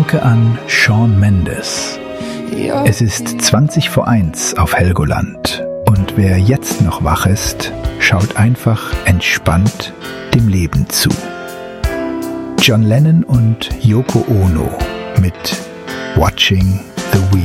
Danke an Shawn Mendes. Es ist 20 vor 1 auf Helgoland und wer jetzt noch wach ist, schaut einfach entspannt dem Leben zu. John Lennon und Yoko Ono mit Watching the Wheels.